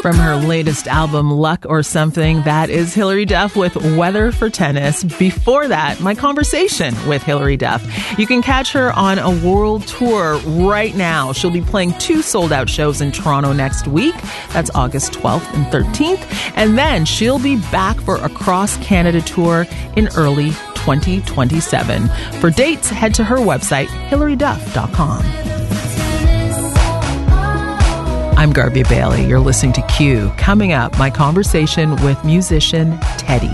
From her latest album, Luck or Something, that is Hilary Duff with Weather for Tennis. Before that, my conversation with Hilary Duff. You can catch her on a world tour right now. She'll be playing 2 sold-out shows in Toronto next week. That's August 12th and 13th. And then she'll be back for a cross-Canada tour in early 2027. For dates, head to her website, hilaryduff.com. I'm Garvey Bailey. You're listening to Q. Coming up, my conversation with musician Teddy.